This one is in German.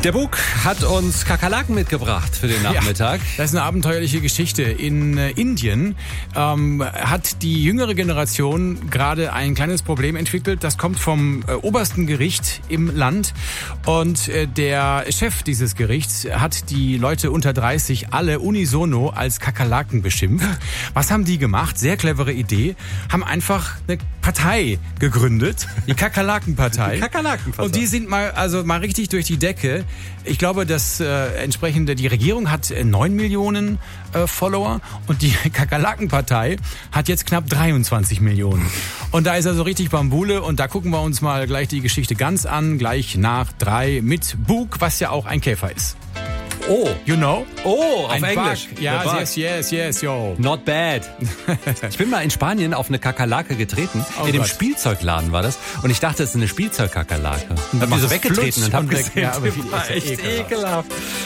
Der Bug hat uns Kakerlaken mitgebracht für den Nachmittag. Ja, das ist eine abenteuerliche Geschichte. In Indien hat die jüngere Generation gerade ein kleines Problem entwickelt. Das kommt vom obersten Gericht im Land. Und der Chef dieses Gerichts hat die Leute unter 30 alle unisono als Kakerlaken beschimpft. Was haben die gemacht? Sehr clevere Idee. Haben einfach eine Partei gegründet. Die Kakerlakenpartei. Die Kakerlakenpartei. Und die sind mal richtig durch die Decke. Ich glaube, dass die Regierung hat 9 Millionen Follower und die Kakerlakenpartei hat jetzt knapp 23 Millionen. Und da ist also richtig Bambule und da gucken wir uns mal gleich die Geschichte ganz an, gleich nach 3 mit Bug, was ja auch ein Käfer ist. Oh. You know? Oh, auf ein Englisch. Bug. Ja, yes, yo. Not bad. Ich bin mal in Spanien auf eine Kakerlake getreten. Oh in dem Gott. Spielzeugladen war das. Und ich dachte, es ist eine Spielzeugkakerlake. Und hab die so weggetreten und hab gesehen, Ja, aber die war echt ekelhaft.